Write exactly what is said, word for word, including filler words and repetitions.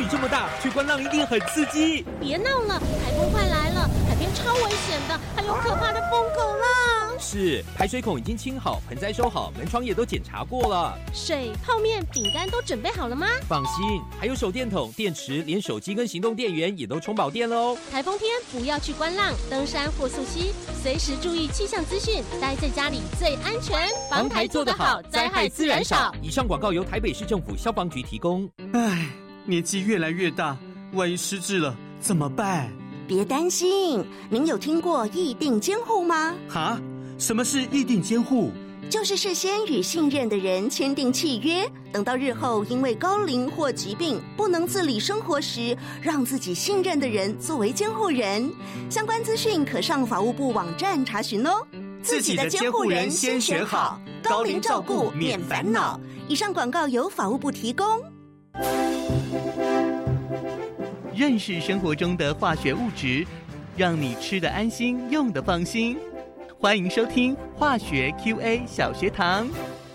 雨这么大，去观浪一定很刺激。 别闹了，台风快来了，海边超危险的，还有可怕的疯狗浪。 是，排水孔已经清好，盆栽收好，门窗也都检查过了。 水、泡面、饼干都准备好了吗？ 放心，还有手电筒、电池，连手机跟行动电源也都充饱电了哦。 台风天不要去观浪、登山或溯溪，随时注意气象资讯，待在家里最安全。 防台做得好，灾害自然少。以上广告由台北市政府消防局提供。 唉，年纪越来越大，万一失智了怎么办？ 别担心，您有听过议定监护吗？ 哈？什么是议定监护？ 就是事先与信任的人签订契约，等到日后因为高龄或疾病不能自理生活时，让自己信任的人作为监护人。相关资讯可上法务部网站查询哦。 自己的监护人先选好，高龄照顾免烦恼。 以上广告由法务部提供。 认识生活中的化学物质，让你吃得安心，用得放心。欢迎收听化学 Q A 小学堂。